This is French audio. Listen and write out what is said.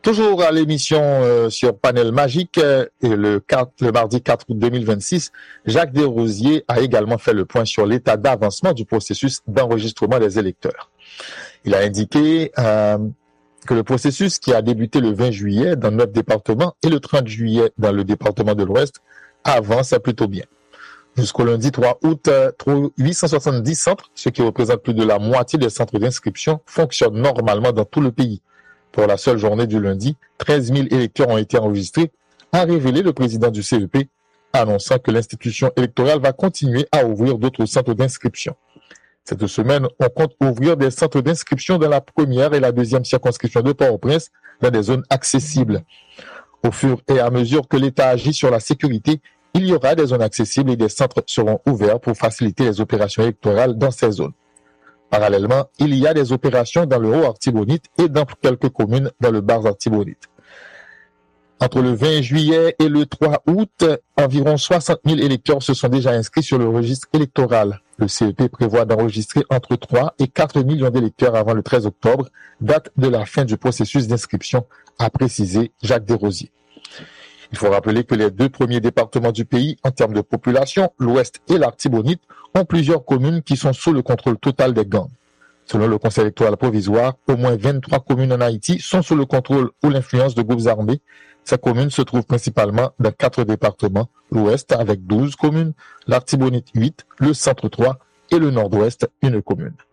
Toujours à l'émission sur Panel Magique, et le mardi 4 août 2026, Jacques Desrosiers a également fait le point sur l'état d'avancement du processus d'enregistrement des électeurs. Il a indiqué que le processus qui a débuté le 20 juillet dans 9 départements et le 30 juillet dans le département de l'Ouest avance plutôt bien. Jusqu'au lundi 3 août, 870 centres, ce qui représente plus de la moitié des centres d'inscription, fonctionnent normalement dans tout le pays. Pour la seule journée du lundi, 13 000 électeurs ont été enregistrés, a révélé le président du CEP, annonçant que l'institution électorale va continuer à ouvrir d'autres centres d'inscription. Cette semaine, on compte ouvrir des centres d'inscription dans la première et la deuxième circonscription de Port-au-Prince dans des zones accessibles. Au fur et à mesure que l'État agit sur la sécurité, il y aura des zones accessibles et des centres seront ouverts pour faciliter les opérations électorales dans ces zones. Parallèlement, il y a des opérations dans le Haut-Artibonite et dans quelques communes dans le Bas-Artibonite. Entre le 20 juillet et le 3 août, environ 60 000 électeurs se sont déjà inscrits sur le registre électoral. Le CEP prévoit d'enregistrer entre 3 et 4 millions d'électeurs avant le 13 octobre, date de la fin du processus d'inscription, a précisé Jacques Desrosiers. Il faut rappeler que les deux premiers départements du pays, en termes de population, l'Ouest et l'Artibonite, ont plusieurs communes qui sont sous le contrôle total des gangs. Selon le Conseil électoral provisoire, au moins 23 communes en Haïti sont sous le contrôle ou l'influence de groupes armés. Ces communes se trouvent principalement dans 4 départements, l'Ouest avec 12 communes, l'Artibonite 8, le Centre 3 et le Nord-Ouest, une commune.